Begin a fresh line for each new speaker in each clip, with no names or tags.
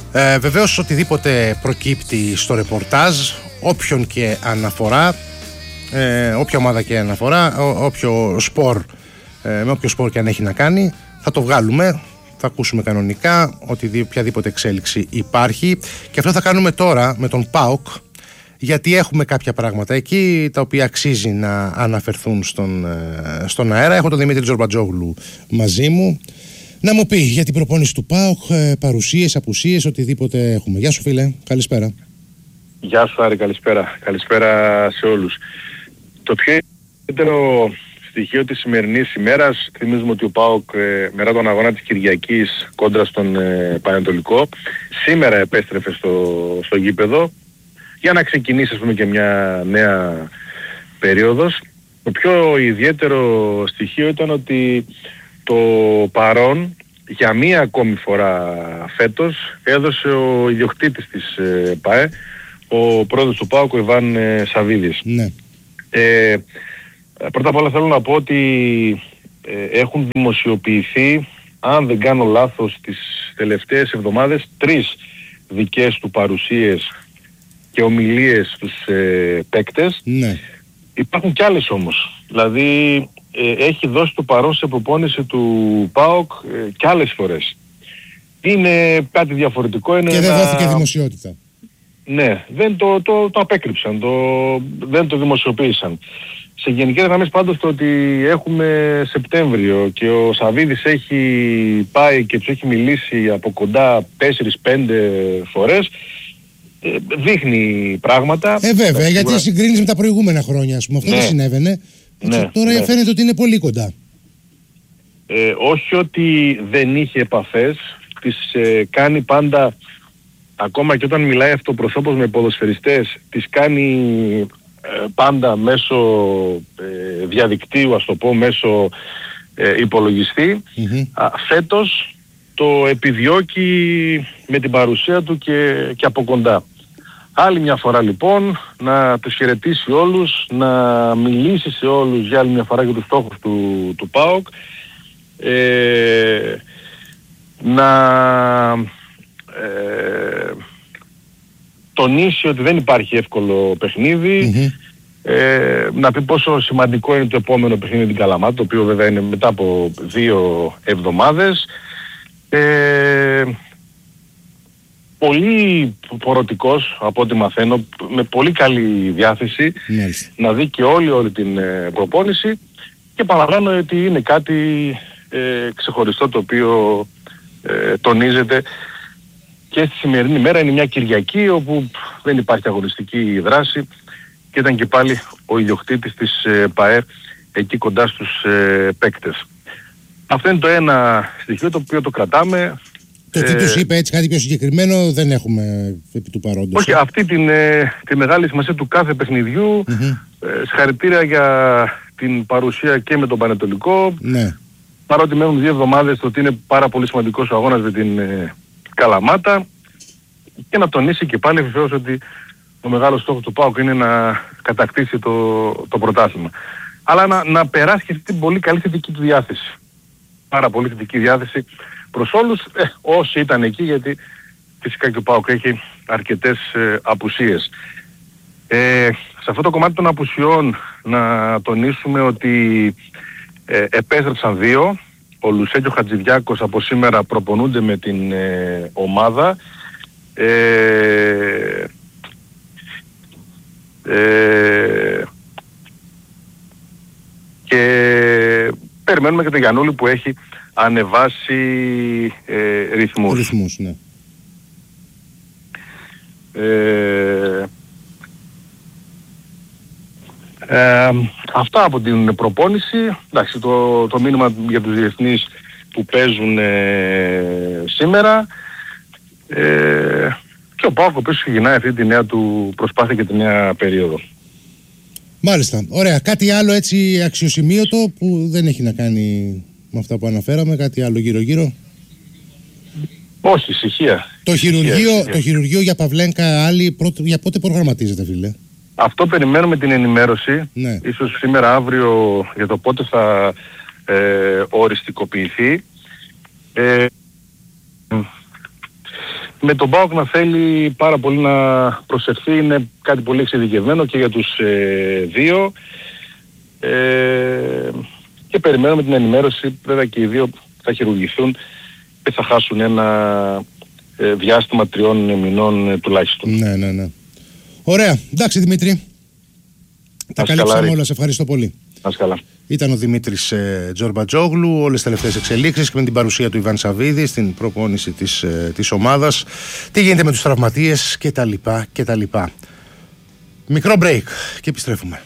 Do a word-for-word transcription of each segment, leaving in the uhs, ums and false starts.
Ε, βεβαίως οτιδήποτε προκύπτει στο ρεπορτάζ, όποιον και αναφορά, ε, όποια ομάδα και αναφορά, ό, όποιο σπορ, ε, με όποιο σπορ και αν έχει να κάνει, θα το βγάλουμε, θα ακούσουμε κανονικά ότι οποιαδήποτε εξέλιξη υπάρχει, και αυτό θα κάνουμε τώρα με τον ΠΑΟΚ, γιατί έχουμε κάποια πράγματα εκεί τα οποία αξίζει να αναφερθούν στον, στον αέρα. Έχω τον Δημήτρη Τζορμπατζόγλου μαζί μου να μου πει για την προπόνηση του ΠΑΟΚ, παρουσίες, απουσίες, οτιδήποτε έχουμε. Γεια σου φίλε, καλησπέρα.
Γεια σου Άρη, καλησπέρα. Καλησπέρα σε όλους. Το πιο ιδιαίτερο στοιχείο της σημερινής ημέρας, θυμίζουμε ότι ο ΠΑΟΚ ε, μετά τον αγώνα της Κυριακής κόντρα στον ε, Πανετολικό, σήμερα επέστρεφε στο, στο γήπεδο για να ξεκινήσει, ας πούμε, και μια νέα περίοδος. Το πιο ιδιαίτερο στοιχείο ήταν ότι το παρόν για μία ακόμη φορά φέτος έδωσε ο ιδιοκτήτης της ε, ΠΑΕ, ο πρόεδρος του ΠΑΟΚ, ο Ιβάν ε, Σαβίδης.
Ναι.
Ε, πρώτα απ' όλα θέλω να πω ότι ε, έχουν δημοσιοποιηθεί, αν δεν κάνω λάθος, τις τελευταίες εβδομάδες τρεις δικές του παρουσίες και ομιλίες στους ε, παίκτες.
Ναι.
Υπάρχουν κι άλλες όμως. Δηλαδή ε, έχει δώσει το παρόν σε προπόνηση του ΠΑΟΚ ε, κι άλλες φορές. Είναι κάτι διαφορετικό. Είναι
και δεν
ένα...
δόθηκε δημοσιότητα.
Ναι, δεν το, το, το απέκρυψαν, το, δεν το δημοσιοποίησαν. Σε γενικές γραμμές πάντως το ότι έχουμε Σεπτέμβριο και ο Σαβίδης έχει πάει και τους έχει μιλήσει από κοντά τέσσερις πέντε φορές, ε, δείχνει πράγματα.
Ε βέβαια,
ε,
γιατί
σίγουρα...
συγκρίνεις με τα προηγούμενα χρόνια, ας πούμε. Αυτό
ναι.
δεν συνέβαινε.
Ναι,
τώρα
ναι.
φαίνεται ότι είναι πολύ κοντά.
Ε, όχι ότι δεν είχε επαφές, τις ε, κάνει πάντα, ακόμα και όταν μιλάει αυτοπροσώπως με ποδοσφαιριστές, τις κάνει ε, πάντα μέσω ε, διαδικτύου, ας το πω, μέσω ε, υπολογιστή.
Mm-hmm.
Α, φέτος το επιδιώκει με την παρουσία του και, και από κοντά. Άλλη μια φορά λοιπόν να τους χαιρετήσει όλους, να μιλήσει σε όλους για άλλη μια φορά για τους στόχους του, του ΠΑΟΚ, ε, να ε, τονίσει ότι δεν υπάρχει εύκολο παιχνίδι,
Mm-hmm.
ε, να πει πόσο σημαντικό είναι το επόμενο παιχνίδι την Καλαμάτα, το οποίο βέβαια είναι μετά από δύο εβδομάδες. Ε, πολύ πορωτικός από ό,τι μαθαίνω, με πολύ καλή διάθεση,
Μάλιστα.
να δει και όλη όλη την ε, προπόνηση, και παραλαμβάνω ότι είναι κάτι ε, ξεχωριστό το οποίο ε, τονίζεται και στη σημερινή μέρα. Είναι μια Κυριακή όπου δεν υπάρχει αγωνιστική δράση και ήταν και πάλι ο ιδιοκτήτης της ε, ΠΑΕ εκεί κοντά στους ε, παίκτες. Αυτό είναι το ένα στοιχείο το οποίο το κρατάμε.
Το τι ε, τους είπε έτσι κάτι πιο συγκεκριμένο δεν έχουμε επί του παρόντος.
Όχι, αυτή την, ε, τη μεγάλη σημασία του κάθε παιχνιδιού. Mm-hmm. Ε, συγχαρητήρια για την παρουσία και με τον Πανετολικό.
Ναι.
Παρότι μένουν δύο εβδομάδες, το ότι είναι πάρα πολύ σημαντικός ο αγώνας με την ε, Καλαμάτα, και να τονίσει και πάλι βεβαίως ότι ο μεγάλος στόχος του ΠΑΟΚ είναι να κατακτήσει το, το πρωτάθλημα. Αλλά να, να περάσει και την πολύ καλή θετική του διάθεση. Πάρα πολύ θετική διάθεση προς όλους, ε, όσοι ήταν εκεί, γιατί φυσικά και ο ΠΑΟΚ έχει αρκετές ε, απουσίες. Ε, σε αυτό το κομμάτι των απουσιών να τονίσουμε ότι ε, επέστρεψαν δύο. Ο Λουσέ και ο Χατζηδιάκος από σήμερα προπονούνται με την ε, ομάδα. Ε, ε, και περιμένουμε και τον Γιαννούλη που έχει ανεβάσει ε, ρυθμούς.
Ρυθμούς, ναι.
Ε, ε, αυτά από την προπόνηση. Εντάξει, το, το μήνυμα για τους διεθνείς που παίζουν ε, σήμερα, ε, και ο ΠΑΟΚ ο οποίος ξεκινάει αυτή τη νέα του προσπάθεια και τη νέα περίοδο.
Μάλιστα, ωραία. Κάτι άλλο έτσι αξιοσημείωτο που δεν έχει να κάνει με αυτά που αναφέραμε, κάτι άλλο γύρω γύρω?
Όχι, ησυχία.
Το,
ησυχία,
χειρουργείο,
ησυχία.
το χειρουργείο για Παυλένκα άλλη, πρώτο, για πότε προγραμματίζεται, φίλε?
Αυτό περιμένουμε την ενημέρωση,
ναι.
Ίσως σήμερα αύριο, για το πότε θα ε, οριστικοποιηθεί. Ε, με τον ΠΑΟΚ να θέλει πάρα πολύ να προσεχθεί, είναι κάτι πολύ εξειδικευμένο και για τους ε, δύο. Ε, και περιμένουμε την ενημέρωση, βέβαια και οι δύο θα χειρουργηθούν και θα χάσουν ένα ε, διάστημα τριών μηνών ε, τουλάχιστον.
Ναι, ναι, ναι. Ωραία. Εντάξει Δημήτρη. Τα καλύψαμε όλα. Σε ευχαριστώ πολύ.
Να είσαι καλά.
Ήταν ο Δημήτρης ε, Τζορμπατζόγλου, όλες τις τελευταίες εξελίξεις και με την παρουσία του Ιβάν Σαββίδη στην προπόνηση της, ε, της ομάδας. Τι γίνεται με τους τραυματίες και τα λοιπά και τα λοιπά. Μικρό break και επιστρέφουμε.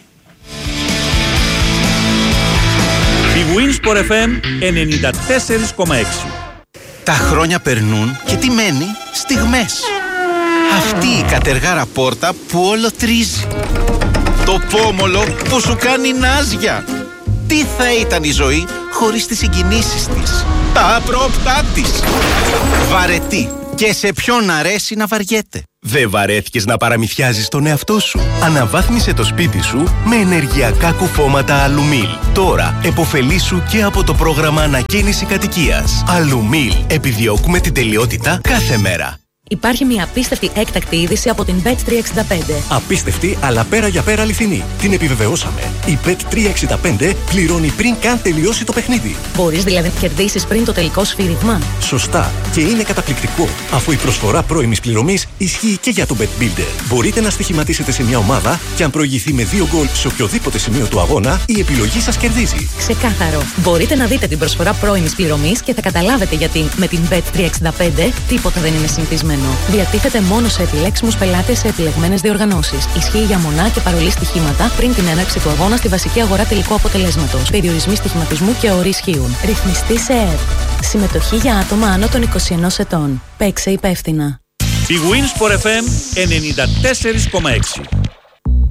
Η Winsport εφ εμ ενενήντα τέσσερα κόμμα έξι.
Τα χρόνια περνούν και τι μένει? Στιγμές. Αυτή η κατεργάρα πόρτα που όλο τρίζει. Το πόμολο που σου κάνει νάζια. Τι θα ήταν η ζωή χωρίς τις συγκινήσεις της, τα απρόπτά της. Βαρετή. Και σε ποιον αρέσει να βαριέται.
Δεν βαρέθηκες να παραμυθιάζεις τον εαυτό σου? Αναβάθμισε το σπίτι σου με ενεργειακά κουφώματα Αλουμίλ. Τώρα επωφελήσου και από το πρόγραμμα ανακαίνιση κατοικίας. Αλουμίλ. Επιδιώκουμε την τελειότητα κάθε μέρα.
Υπάρχει μια απίστευτη έκτακτη είδηση από την μπετ τριακόσια εξήντα πέντε.
Απίστευτη, αλλά πέρα για πέρα αληθινή. Την επιβεβαιώσαμε. Η μπετ τριακόσια εξήντα πέντε πληρώνει πριν καν τελειώσει το παιχνίδι.
Μπορείς δηλαδή να κερδίσεις πριν το τελικό σφύριγμα.
Σωστά. Και είναι καταπληκτικό, αφού η προσφορά πρώιμης πληρωμής ισχύει και για το Bet Builder. Μπορείτε να στοιχηματίσετε σε μια ομάδα και αν προηγηθεί με δύο γκολ σε οποιοδήποτε σημείο του αγώνα, η επιλογή σας κερδίζει.
Ξεκάθαρο. Μπορείτε να δείτε την προσφορά πρώιμης πληρωμής και θα καταλάβετε γιατί με την μπετ τριακόσια εξήντα πέντε τίποτα δεν είναι συνηθισμένο. Διατίθεται μόνο σε επιλέξιμους πελάτες σε επιλεγμένες διοργανώσεις. Ισχύει για μονά και παρολί στοιχήματα πριν την έναρξη του αγώνα στη βασική αγορά τελικού αποτελέσματος. Περιορισμοί στοιχηματισμού και όροι ισχύουν. Ρυθμιστή σε ΕΡΤ. Συμμετοχή για άτομα άνω των είκοσι ενός ετών. Παίξε υπεύθυνα.
Η Winsport εφ εμ ενενήντα τέσσερα κόμμα έξι.